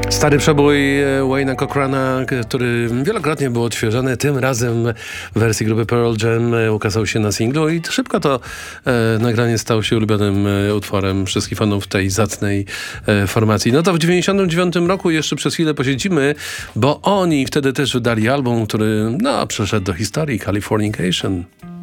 Stary przebój Wayne'a Cochrana, który wielokrotnie był odświeżany, tym razem w wersji grupy Pearl Jam ukazał się na singlu i szybko to nagranie stało się ulubionym utworem wszystkich fanów tej zacnej formacji. No to w 1999 roku jeszcze przez chwilę posiedzimy, bo oni wtedy też wydali album, który przeszedł do historii, Californication.